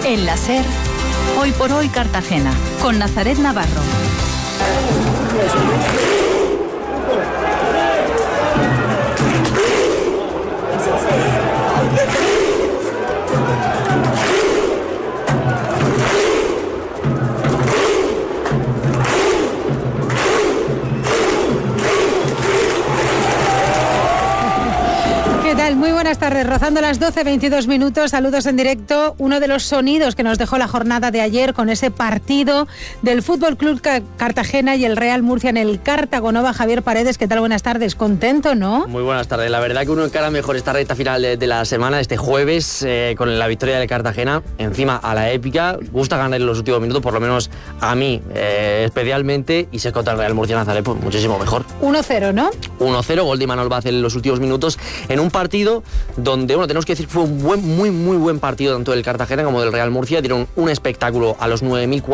En la SER, Hoy por Hoy Cartagena, con Nazaret Navarro. ¿Qué tal? Muy buenas tardes. Rozando las 12:22 minutos, saludos en directo. Uno de los sonidos que nos dejó la jornada de ayer con ese partido del Fútbol Club Cartagena y el Real Murcia en el Cartagonova. Javier Paredes, ¿qué tal? Buenas tardes. ¿Contento, no? Muy buenas tardes. La verdad que uno encara mejor esta recta final de la semana, este jueves, con la victoria del Cartagena. Encima a la épica. Gusta ganar en los últimos minutos, por lo menos a mí especialmente. Y se contra el Real Murcia Nazaret, pues muchísimo mejor. 1-0, ¿no? 1-0, gol de Imanol Vaz en los últimos minutos. En un partido donde, bueno, tenemos que decir que fue un muy buen partido tanto del Cartagena como del Real Murcia. Dieron un espectáculo a los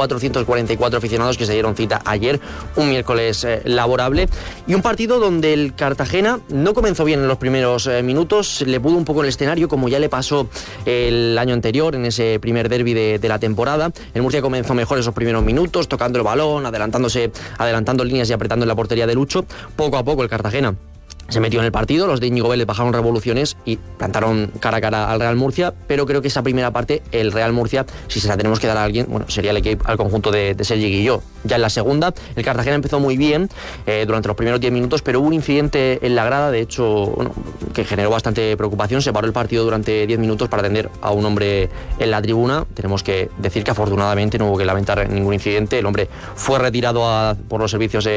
9.444 aficionados que se dieron cita ayer, un miércoles laborable, y un partido donde el Cartagena no comenzó bien en los primeros minutos, le pudo un poco el escenario como ya le pasó el año anterior en ese primer derbi de la temporada. El Murcia comenzó mejor esos primeros minutos, tocando el balón, adelantando líneas y apretando en la portería de Lucho. Poco a poco el Cartagena se metió en el partido, los de Íñigo Vélez bajaron revoluciones y plantaron cara a cara al Real Murcia, pero creo que esa primera parte, el Real Murcia, si se la tenemos que dar a alguien, bueno, sería al conjunto de Sergi Guilló. Ya en la segunda, el Cartagena empezó muy bien durante los primeros 10 minutos, pero hubo un incidente en la grada, de hecho, bueno, que generó bastante preocupación. Se paró el partido durante 10 minutos para atender a un hombre en la tribuna. Tenemos que decir que afortunadamente no hubo que lamentar ningún incidente. El hombre fue retirado por los servicios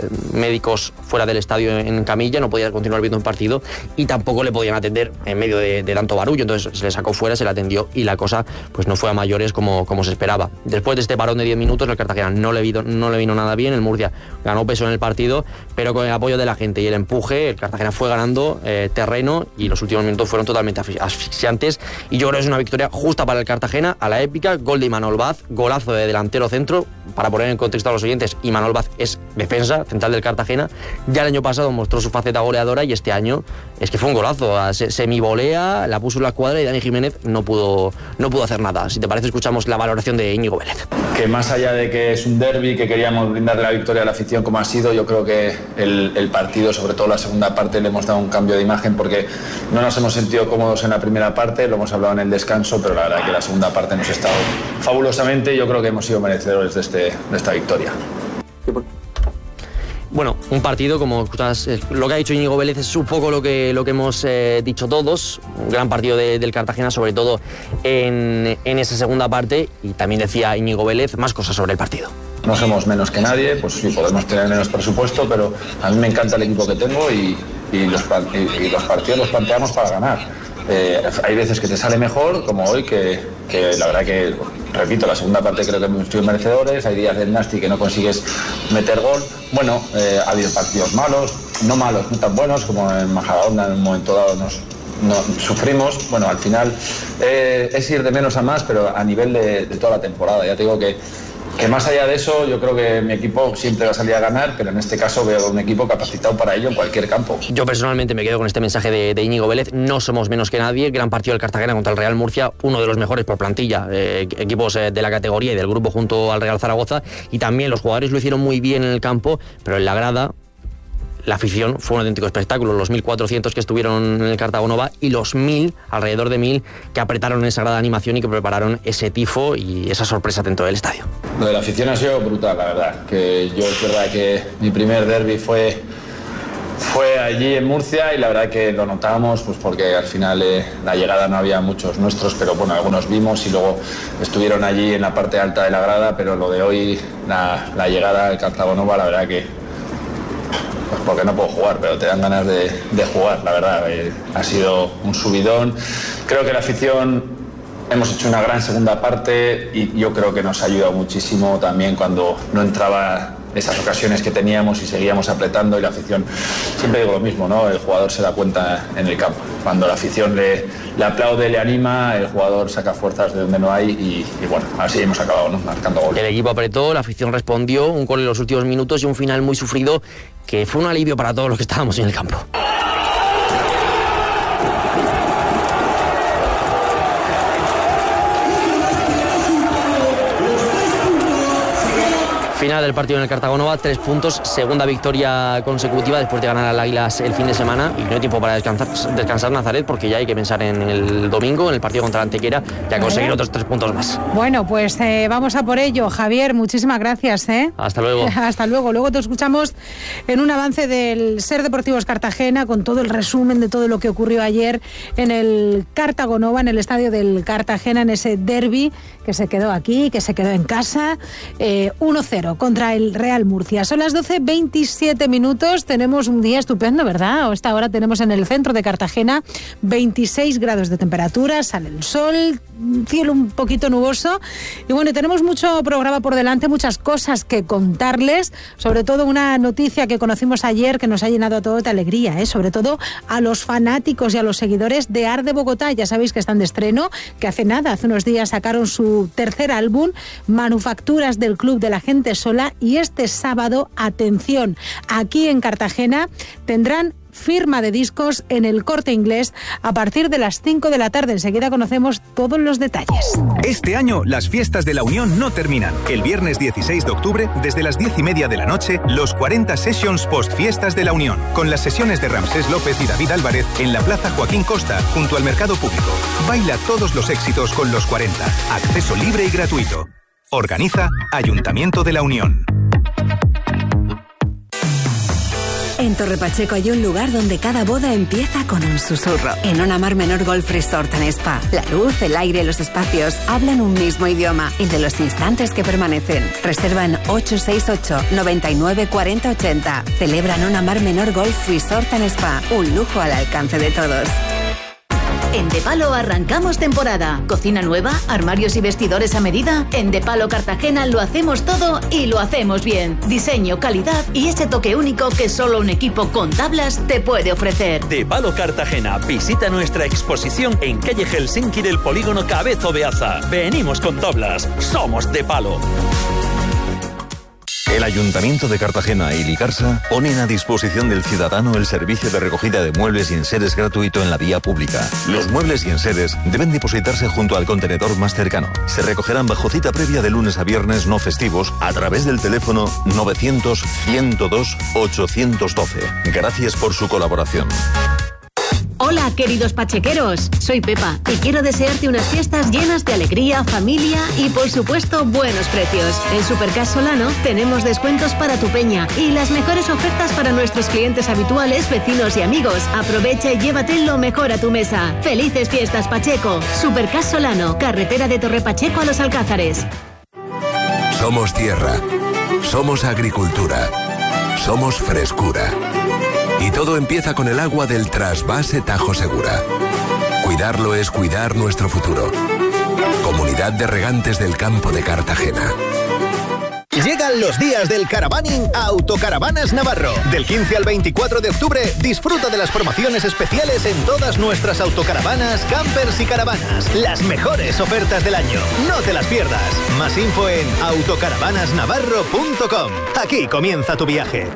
médicos fuera del estadio en camilla, no podía continuar viendo un partido y tampoco le podían atender en medio de tanto barullo, entonces se le sacó fuera, se le atendió y la cosa pues no fue a mayores como se esperaba. Después de este parón de 10 minutos, el Cartagena no le vino nada bien. El Murcia ganó peso en el partido, pero con el apoyo de la gente y el empuje, el Cartagena fue ganando terreno y los últimos minutos fueron totalmente asfixiantes, y yo creo que es una victoria justa para el Cartagena, a la épica. Gol de Imanol Vaz, golazo de delantero centro. Para poner en contexto a los oyentes, Imanol Vaz es defensa central del Cartagena. Ya el año pasado mostró su faceta goleadora y este año es que fue un golazo. Semivolea, la puso en la cuadra y Dani Jiménez no pudo hacer nada. Si te parece, escuchamos la valoración de Íñigo Vélez. Que más allá de que es un derbi, que queríamos brindarle la victoria a la afición como ha sido, yo creo que el partido, sobre todo la segunda parte, le hemos dado un cambio de imagen porque no nos hemos sentido cómodos en la primera parte, lo hemos hablado en el descanso, pero la verdad que la segunda parte hemos estado fabulosamente y yo creo que hemos sido merecedores de esta victoria. Bueno, un partido, como escuchas, lo que ha dicho Íñigo Vélez es un poco lo que hemos dicho todos. Un gran partido del Cartagena, sobre todo en esa segunda parte. Y también decía Íñigo Vélez más cosas sobre el partido. No somos menos que nadie, pues sí, podemos tener menos presupuesto, pero a mí me encanta el equipo que tengo y los partidos los planteamos para ganar. Hay veces que te sale mejor, como hoy, que la verdad que, repito, la segunda parte creo que hemos sido merecedores. Hay días del Nasti que no consigues meter gol. Bueno, ha habido partidos malos, no tan buenos, como en Majadahonda en un momento dado nos sufrimos. Bueno, al final es ir de menos a más, pero a nivel de toda la temporada. Ya te digo que más allá de eso, yo creo que mi equipo siempre va a salir a ganar, pero en este caso veo un equipo capacitado para ello en cualquier campo. Yo personalmente me quedo con este mensaje de Íñigo Vélez. No somos menos que nadie. Gran partido del Cartagena contra el Real Murcia, uno de los mejores por plantilla, equipos de la categoría y del grupo junto al Real Zaragoza, y también los jugadores lo hicieron muy bien en el campo, pero en la grada la afición fue un auténtico espectáculo. Los 1.400 que estuvieron en el Cartagonova y los 1.000, alrededor de 1.000, que apretaron esa grada animación y que prepararon ese tifo y esa sorpresa dentro del estadio. Lo de la afición ha sido brutal, la verdad. Que yo es verdad que mi primer derbi fue allí en Murcia y la verdad que lo notábamos, pues porque al final la llegada no había muchos nuestros, pero bueno, algunos vimos y luego estuvieron allí en la parte alta de la grada, pero lo de hoy, la llegada al Cartagonova, la verdad que pues porque no puedo jugar, pero te dan ganas de jugar, la verdad. Ha sido un subidón. Creo que la afición hemos hecho una gran segunda parte y yo creo que nos ha ayudado muchísimo también cuando no entraba esas ocasiones que teníamos y seguíamos apretando, y la afición, siempre digo lo mismo, ¿no? El jugador se da cuenta en el campo. Cuando la afición le aplaude, le anima, el jugador saca fuerzas de donde no hay y bueno, así hemos acabado, ¿no? Marcando gol. El equipo apretó, la afición respondió, un gol en los últimos minutos y un final muy sufrido que fue un alivio para todos los que estábamos en el campo. Final del partido en el Cartagonova, 3 puntos, segunda victoria consecutiva después de ganar al Águilas el fin de semana, y no hay tiempo para descansar Nazaret, porque ya hay que pensar en el domingo, en el partido contra la Antequera, y a conseguir otros 3 puntos más. Bueno, pues vamos a por ello. Javier, muchísimas gracias. Hasta luego. Hasta luego. Luego te escuchamos en un avance del SER Deportivos Cartagena, con todo el resumen de todo lo que ocurrió ayer en el Cartagonova, en el estadio del Cartagena, en ese derbi que se quedó aquí, que se quedó en casa, 1-0 contra el Real Murcia. Son las 12:27 minutos, tenemos un día estupendo, ¿verdad? A esta hora tenemos en el centro de Cartagena 26 grados de temperatura, sale el sol, cielo un poquito nuboso, y bueno, tenemos mucho programa por delante, muchas cosas que contarles, sobre todo una noticia que conocimos ayer que nos ha llenado a todos de alegría, sobre todo a los fanáticos y a los seguidores de Arde Bogotá. Ya sabéis que están de estreno, que hace unos días sacaron su tercer álbum, Manufacturas del Club de la Gente Sola, y este sábado, atención, aquí en Cartagena tendrán firma de discos en el Corte Inglés a partir de las 5 de la tarde. Enseguida conocemos todos los detalles. Este año las fiestas de la Unión no terminan. El viernes 16 de octubre, desde las 10:30 de la noche, los 40 Sessions Post Fiestas de la Unión, con las sesiones de Ramsés López y David Álvarez en la Plaza Joaquín Costa, junto al Mercado Público. Baila todos los éxitos con los 40. Acceso libre y gratuito. Organiza Ayuntamiento de la Unión. En Torre Pacheco hay un lugar donde cada boda empieza con un susurro. En Onamar Menor Golf Resort and Spa. La luz, el aire, los espacios hablan un mismo idioma, el de los instantes que permanecen. Reserva en 868 99 40 80. Celebran Onamar Menor Golf Resort and Spa. Un lujo al alcance de todos. En De Palo arrancamos temporada. Cocina nueva, armarios y vestidores a medida. En De Palo Cartagena lo hacemos todo y lo hacemos bien. Diseño, calidad y ese toque único que solo un equipo con tablas te puede ofrecer. De Palo Cartagena. Visita nuestra exposición en calle Helsinki del polígono Cabezo Beaza. Venimos con tablas. Somos De Palo. El Ayuntamiento de Cartagena y Licarsa ponen a disposición del ciudadano el servicio de recogida de muebles y enseres gratuito en la vía pública. Los muebles y enseres deben depositarse junto al contenedor más cercano. Se recogerán bajo cita previa de lunes a viernes no festivos a través del teléfono 900 102 812. Gracias por su colaboración. Hola, queridos pachequeros, soy Pepa y quiero desearte unas fiestas llenas de alegría, familia y, por supuesto, buenos precios. En Supercas Solano tenemos descuentos para tu peña y las mejores ofertas para nuestros clientes habituales, vecinos y amigos. Aprovecha y llévate lo mejor a tu mesa. ¡Felices fiestas, Pacheco! Supercas Solano, carretera de Torre Pacheco a Los Alcázares. Somos tierra, somos agricultura, somos frescura. Y todo empieza con el agua del trasvase Tajo Segura. Cuidarlo es cuidar nuestro futuro. Comunidad de Regantes del Campo de Cartagena. Llegan los días del caravaning a Autocaravanas Navarro. Del 15 al 24 de octubre, disfruta de las promociones especiales en todas nuestras autocaravanas, campers y caravanas. Las mejores ofertas del año. No te las pierdas. Más info en autocaravanasnavarro.com. Aquí comienza tu viaje.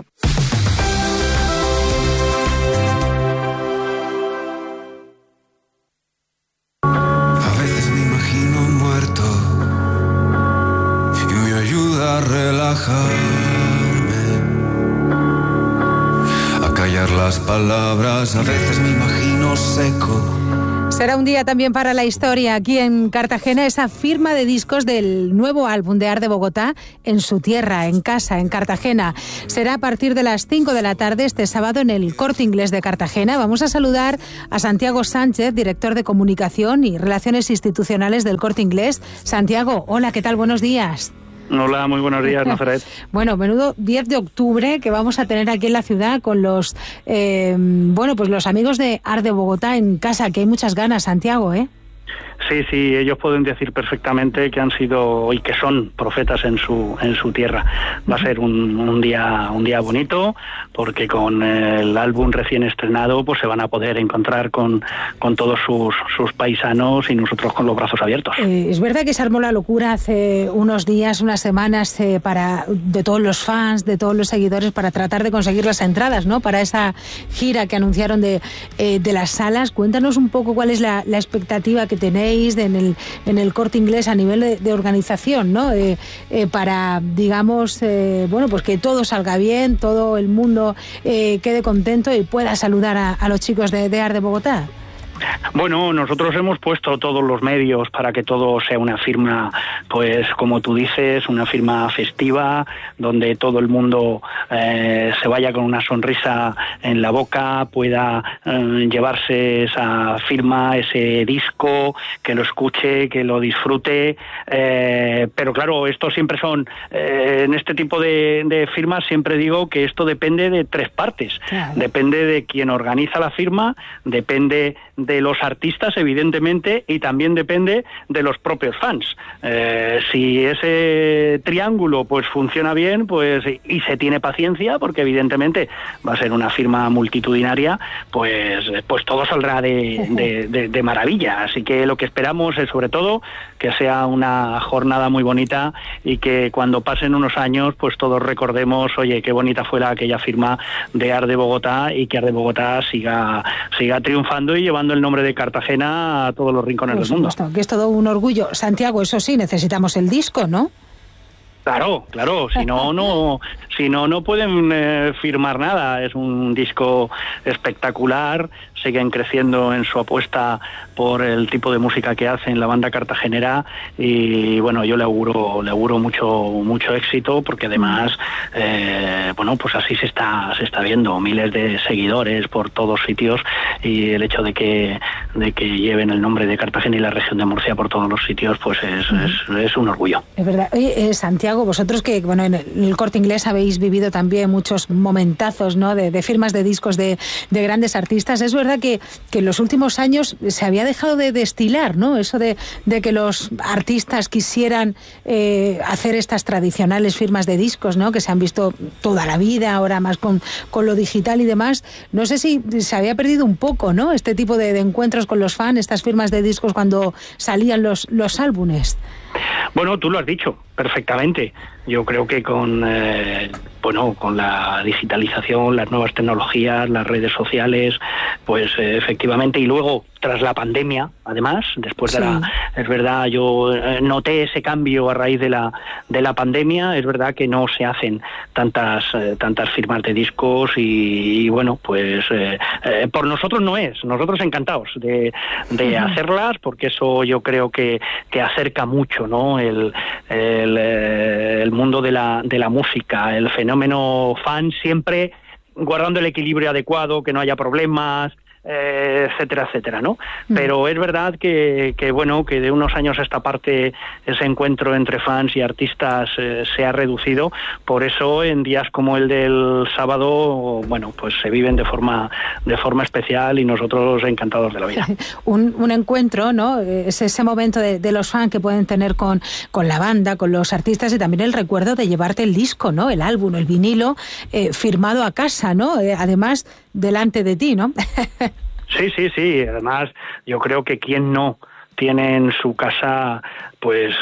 A callar las palabras, a veces me imagino seco. Será un día también para la historia aquí en Cartagena, esa firma de discos del nuevo álbum de Arde Bogotá en su tierra, en casa, en Cartagena. Será a partir de las 5 de la tarde este sábado en el Corte Inglés de Cartagena. Vamos a saludar a Santiago Sánchez, director de Comunicación y Relaciones Institucionales del Corte Inglés. Santiago, hola, ¿qué tal? Buenos días. Hola, muy buenos días, Nazaret. Bueno, menudo 10 de octubre que vamos a tener aquí en la ciudad con los pues los amigos de Arde Bogotá en casa, que hay muchas ganas, Santiago, ¿eh? Sí, ellos pueden decir perfectamente que han sido y que son profetas en su tierra. Va a ser un día bonito, porque con el álbum recién estrenado pues se van a poder encontrar con todos sus paisanos y nosotros con los brazos abiertos. Es verdad que se armó la locura hace unos días, unas semanas, de todos los fans, de todos los seguidores, para tratar de conseguir las entradas, ¿no? Para esa gira que anunciaron de las salas. Cuéntanos un poco cuál es la expectativa que tenéis, hacéis en el Corte Inglés a nivel de organización, ¿no? Para, digamos, bueno, pues que todo salga bien, todo el mundo quede contento y pueda saludar a los chicos de ARD de Bogotá. Bueno, nosotros hemos puesto todos los medios para que todo sea una firma, pues como tú dices, una firma festiva, donde todo el mundo se vaya con una sonrisa en la boca, pueda llevarse esa firma, ese disco, que lo escuche, que lo disfrute, pero claro, esto siempre son, en este tipo de firmas siempre digo que esto depende de tres partes. Claro. Depende de quien organiza la firma, depende de los artistas, evidentemente, y también depende de los propios fans. Si ese triángulo pues funciona bien, pues y se tiene paciencia, porque evidentemente va a ser una firma multitudinaria, pues todo saldrá de maravilla. Así que lo que esperamos es, sobre todo, que sea una jornada muy bonita y que cuando pasen unos años, pues todos recordemos, oye, qué bonita fue aquella firma de ARD de Bogotá, y que ARD de Bogotá siga triunfando y llevando el nombre de Cartagena a todos los rincones del mundo. Que es todo un orgullo. Santiago, eso sí, necesitamos el disco, ¿no? Claro, si no pueden firmar nada. Es un disco espectacular, siguen creciendo en su apuesta por el tipo de música que hacen la banda cartagenera, y bueno, yo le auguro mucho éxito, porque además bueno, pues así se está viendo, miles de seguidores por todos sitios, y el hecho de que lleven el nombre de Cartagena y la región de Murcia por todos los sitios, pues es un orgullo. Es verdad. Oye, Santiago, vosotros que, bueno, en el Corte Inglés habéis vivido también muchos momentazos, ¿no?, de firmas de discos de grandes artistas. Es verdad que en los últimos años se había dejado de destilar, ¿no?, eso de que los artistas quisieran hacer estas tradicionales firmas de discos, ¿no?, que se han visto toda la vida, ahora más con lo digital y demás. No sé si se había perdido un poco, ¿no?, este tipo de encuentros con los fans, estas firmas de discos cuando salían los álbumes. Bueno, tú lo has dicho perfectamente. Yo creo que con la digitalización, las nuevas tecnologías, las redes sociales, pues efectivamente, y luego tras la pandemia, además, después de es verdad, yo noté ese cambio a raíz de la pandemia. Es verdad que no se hacen tantas firmas de discos, y bueno, pues por nosotros no es. Nosotros encantados de hacerlas, porque eso yo creo que acerca mucho, ¿no?, el mundo de la música, el fenómeno fan, siempre guardando el equilibrio adecuado, que no haya problemas, etcétera, ¿no? Pero es verdad que bueno, que de unos años a esta parte ese encuentro entre fans y artistas se ha reducido. Por eso en días como el del sábado, bueno, pues se viven de forma especial, y nosotros encantados de la vida. Un encuentro, ¿no? Es ese momento de los fans que pueden tener con la banda, con los artistas, y también el recuerdo de llevarte el disco, ¿no?, el álbum, el vinilo, firmado a casa, ¿no? Además, delante de ti, ¿no? Sí. Además, yo creo que quien no tiene en su casa pues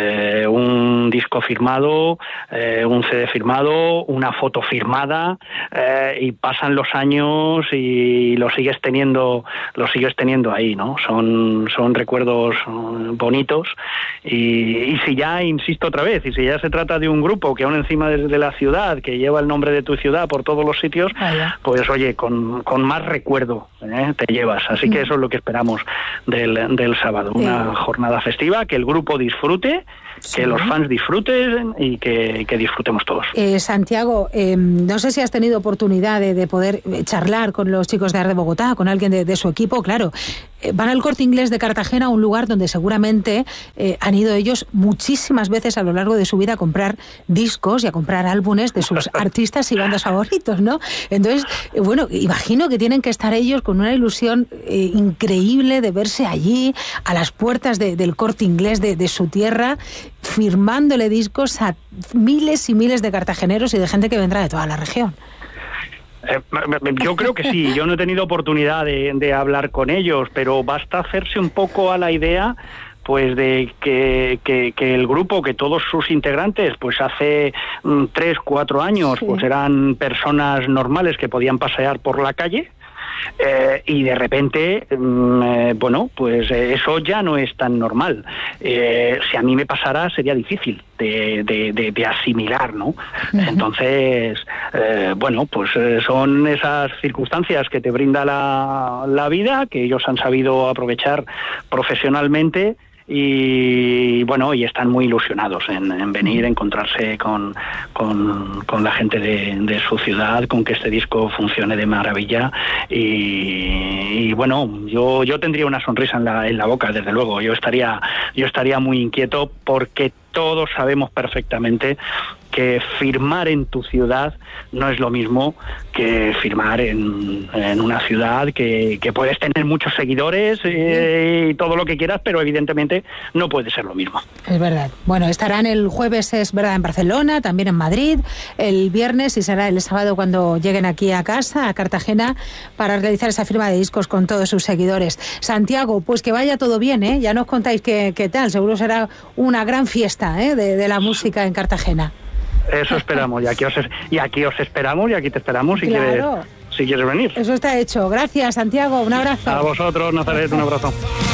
un disco firmado, un CD firmado, una foto firmada, y pasan los años y lo sigues teniendo ahí, ¿no? Son recuerdos bonitos, y si ya, insisto otra vez, y si ya se trata de un grupo que aún encima desde la ciudad, que lleva el nombre de tu ciudad por todos los sitios, pues oye, con más recuerdo te llevas. Así que eso es lo que esperamos del sábado, una jornada festiva, que el grupo disfrute, que los fans disfruten, y que disfrutemos todos. Santiago, no sé si has tenido oportunidad de poder charlar con los chicos de ARD de Bogotá, con alguien de su equipo. Claro, van al Corte Inglés de Cartagena, un lugar donde seguramente han ido ellos muchísimas veces a lo largo de su vida a comprar discos y a comprar álbumes de sus artistas y bandas favoritos, ¿no? Entonces, bueno, imagino que tienen que estar ellos con una ilusión increíble de verse allí, a las puertas del Corte Inglés de su tierra, firmándole discos a miles y miles de cartageneros y de gente que vendrá de toda la región. Yo creo que sí. Yo no he tenido oportunidad de hablar con ellos, pero basta hacerse un poco a la idea, pues de que el grupo, que todos sus integrantes, pues hace 3-4 años, pues eran personas normales que podían pasear por la calle, y de repente, bueno, pues eso ya no es tan normal. Si a mí me pasara sería difícil de asimilar, ¿no? Entonces, bueno, pues son esas circunstancias que te brinda la vida, que ellos han sabido aprovechar profesionalmente. Y bueno, y están muy ilusionados en venir, encontrarse con la gente de su ciudad, con que este disco funcione de maravilla. Y bueno, yo tendría una sonrisa en la boca, desde luego. Yo estaría muy inquieto, porque todos sabemos perfectamente que firmar en tu ciudad no es lo mismo que firmar en una ciudad que puedes tener muchos seguidores y todo lo que quieras, pero evidentemente no puede ser lo mismo. Es verdad. Bueno, estarán el jueves, es verdad, en Barcelona, también en Madrid, el viernes, y será el sábado cuando lleguen aquí a casa, a Cartagena, para realizar esa firma de discos con todos sus seguidores. Santiago, pues que vaya todo bien, ¿eh? Ya nos contáis qué tal. Seguro será una gran fiesta, ¿eh? de la música en Cartagena. Eso esperamos, y aquí os esperamos, y aquí te esperamos si quieres venir. Eso está hecho. Gracias, Santiago, un abrazo. A vosotros, Nazaret, un abrazo.